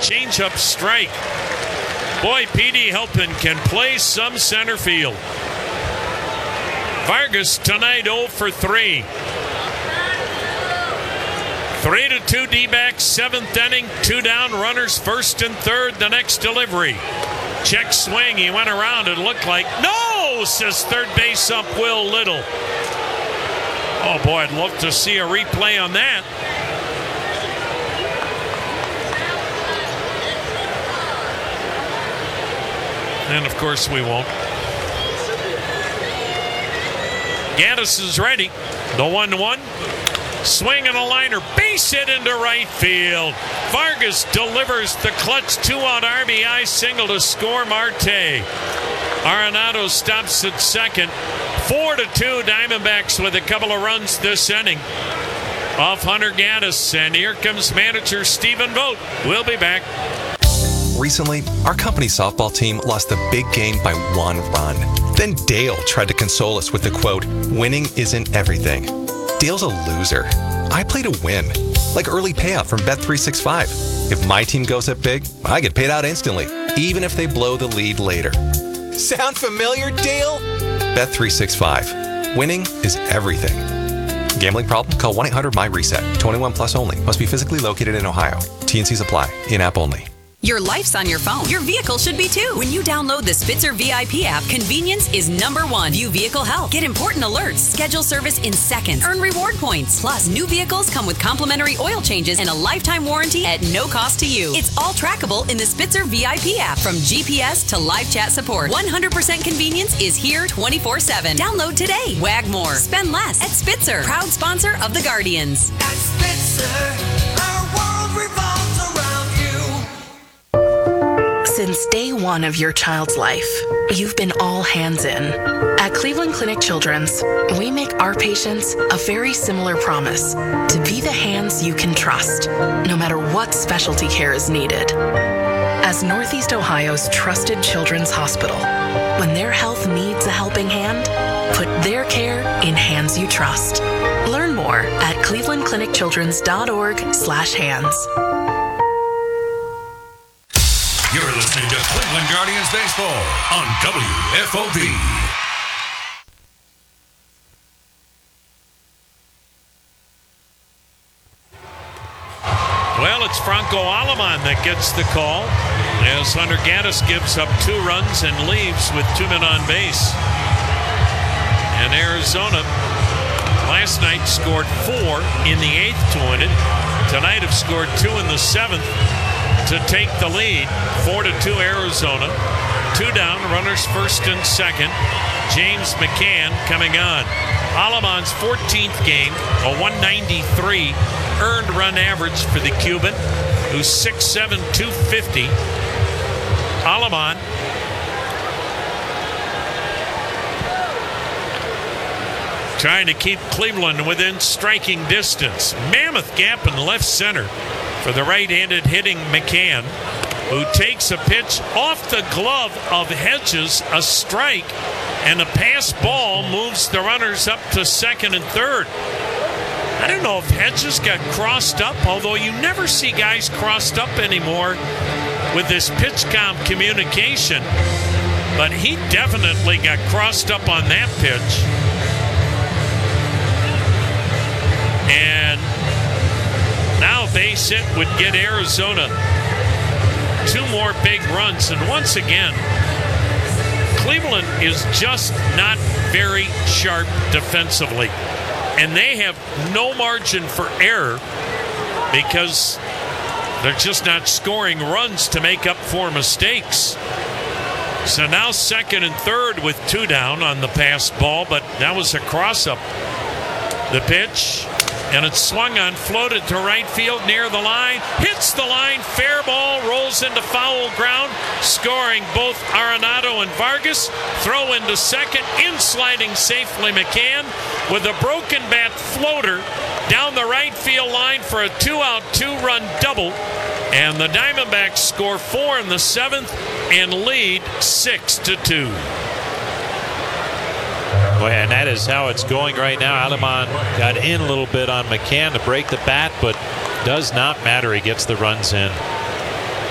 changeup strike. Boy, P.D. Helton can play some center field. Vargas tonight 0 for 3. 3-2 D-backs, 7th inning, 2 down, runners first and third, the next delivery. Check swing, he went around, it looked like, no, says third base ump Will Little. Oh boy, I'd love to see a replay on that. And of course we won't. Gaddis is ready. The 1-1. Swing and a liner. Base hit into right field. Vargas delivers the clutch 2-out RBI single to score Marte. Arenado stops at second. 4-2 Diamondbacks with a couple of runs this inning off Hunter Gaddis. And here comes manager Stephen Vogt. We'll be back. Recently, our company's softball team lost the big game by 1 run. Then Dale tried to console us with the quote, "Winning isn't everything." Dale's a loser. I play to win, like early payout from Bet365. If my team goes up big, I get paid out instantly, even if they blow the lead later. Sound familiar, Dale? Bet365. Winning is everything. Gambling problem? Call 1-800-MY-RESET. 21 plus only. Must be physically located in Ohio. T&Cs apply. In-app only. Your life's on your phone. Your vehicle should be too. When you download the Spitzer VIP app, convenience is #1. View vehicle health. Get important alerts. Schedule service in seconds. Earn reward points. Plus, new vehicles come with complimentary oil changes and a lifetime warranty at no cost to you. It's all trackable in the Spitzer VIP app. From GPS to live chat support, 100% convenience is here 24/7. Download today. Wag more. Spend less at Spitzer. Proud sponsor of the Guardians. At Spitzer, our world revolves around you. Since day one of your child's life, you've been all hands in. At Cleveland Clinic Children's, we make our patients a very similar promise to be the hands you can trust, no matter what specialty care is needed. As Northeast Ohio's trusted children's hospital, when their health needs a helping hand, put their care in hands you trust. Learn more at clevelandclinicchildrens.org/hands. You're listening to Cleveland Guardians Baseball on WFOV. Well, it's Franco Aleman that gets the call as Hunter Gaddis gives up 2 runs and leaves with 2 men on base. And Arizona last night scored 4 in the 8th to win it. Tonight have scored 2 in the 7th to take the lead. 4-2 Arizona. 2 down, runners first and second. James McCann coming on. Aleman's 14th game, a 193 earned run average for the Cuban, who's 6'7", 250. Aleman trying to keep Cleveland within striking distance. Mammoth gap in left center for the right-handed hitting McCann, who takes a pitch off the glove of Hedges, a strike, and a pass ball moves the runners up to second and third. I don't know if Hedges got crossed up, although you never see guys crossed up anymore with this pitch count communication, but he definitely got crossed up on that pitch. And now base hit would get Arizona 2 more big runs. And once again, Cleveland is just not very sharp defensively. And they have no margin for error because they're just not scoring runs to make up for mistakes. So now second and third with 2 down on the pass ball, but that was a cross-up. The pitch, and it's swung on, floated to right field near the line, hits the line, fair ball, rolls into foul ground, scoring both Arenado and Vargas. Throw into second, in sliding safely McCann with a broken bat floater down the right field line for a 2-out, 2-run double. And the Diamondbacks score 4 in the 7th and lead 6-2. Well, and that is how it's going right now. Aleman got in a little bit on McCann to break the bat, but does not matter. He gets the runs in.